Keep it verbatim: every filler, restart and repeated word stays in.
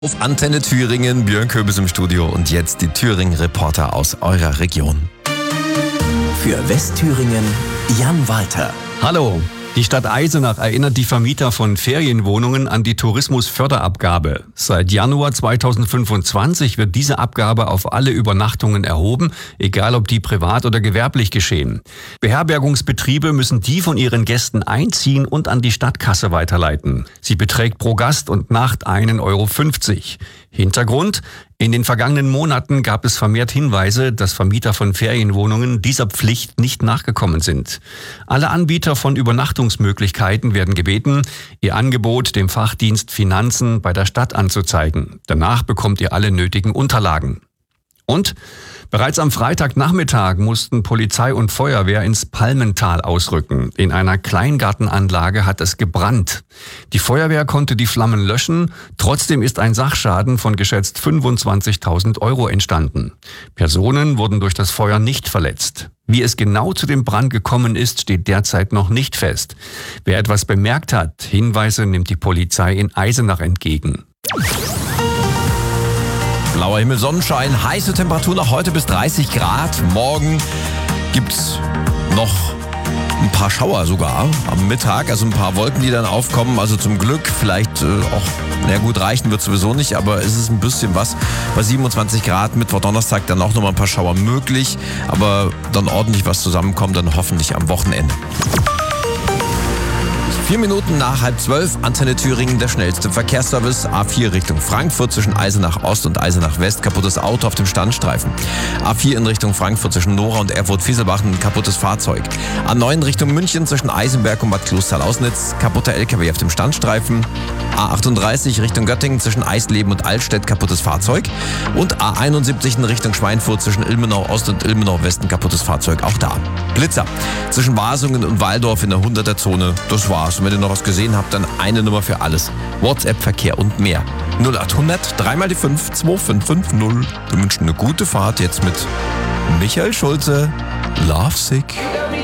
Auf Antenne Thüringen, Björn Köbis im Studio und jetzt die Thüringen-Reporter aus eurer Region. Für Westthüringen Jan Walter. Hallo. Die Stadt Eisenach erinnert die Vermieter von Ferienwohnungen an die Tourismusförderabgabe. Seit Januar zweitausendfünfundzwanzig wird diese Abgabe auf alle Übernachtungen erhoben, egal ob die privat oder gewerblich geschehen. Beherbergungsbetriebe müssen die von ihren Gästen einziehen und an die Stadtkasse weiterleiten. Sie beträgt pro Gast und Nacht einen Euro fünfzig. Hintergrund: In den vergangenen Monaten gab es vermehrt Hinweise, dass Vermieter von Ferienwohnungen dieser Pflicht nicht nachgekommen sind. Alle Anbieter von Übernachtungsmöglichkeiten werden gebeten, ihr Angebot dem Fachdienst Finanzen bei der Stadt anzuzeigen. Danach bekommt ihr alle nötigen Unterlagen. Und bereits am Freitagnachmittag mussten Polizei und Feuerwehr ins Palmental ausrücken. In einer Kleingartenanlage hat es gebrannt. Die Feuerwehr konnte die Flammen löschen. Trotzdem ist ein Sachschaden von geschätzt fünfundzwanzigtausend Euro entstanden. Personen wurden durch das Feuer nicht verletzt. Wie es genau zu dem Brand gekommen ist, steht derzeit noch nicht fest. Wer etwas bemerkt hat, Hinweise nimmt die Polizei in Eisenach entgegen. Blauer Himmel, Sonnenschein, heiße Temperaturen noch heute bis dreißig Grad. Morgen gibt's noch ein paar Schauer sogar am Mittag, also ein paar Wolken, die dann aufkommen. Also zum Glück vielleicht äh, auch, na gut, reichen wird sowieso nicht, aber es ist ein bisschen was. Bei siebenundzwanzig Grad, Mittwoch, Donnerstag dann auch noch mal ein paar Schauer möglich, aber dann ordentlich was zusammenkommt, dann hoffentlich am Wochenende. Vier Minuten nach halb zwölf, Antenne Thüringen, der schnellste Verkehrsservice. A vier Richtung Frankfurt zwischen Eisenach Ost und Eisenach West, kaputtes Auto auf dem Standstreifen. A vier in Richtung Frankfurt zwischen Nora und Erfurt-Fieselbach, ein kaputtes Fahrzeug. A neun Richtung München zwischen Eisenberg und Bad Klostal-Lausnitz, kaputter L K W auf dem Standstreifen. A achtunddreißig Richtung Göttingen zwischen Eisleben und Altstedt, kaputtes Fahrzeug. Und A einundsiebzig in Richtung Schweinfurt zwischen Ilmenau Ost und Ilmenau West, ein kaputtes Fahrzeug, auch da. Blitzer zwischen Wasungen und Waldorf in der hunderter Zone, das war's. Und wenn ihr noch was gesehen habt, dann eine Nummer für alles. WhatsApp, Verkehr und mehr. null achthundert, dreimal die fünf, zwei fünf fünf null. Wir wünschen eine gute Fahrt jetzt mit Michael Schulze, Lovesick.